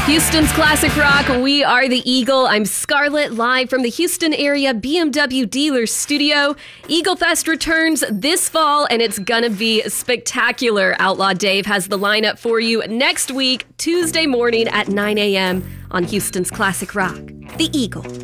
Houston's Classic Rock, we are the Eagle. I'm Scarlett, live from the Houston area BMW dealer studio. Eagle Fest returns this fall, and it's gonna be spectacular. Outlaw Dave has the lineup for you next week, Tuesday morning at 9 a.m. on Houston's Classic Rock, the Eagle.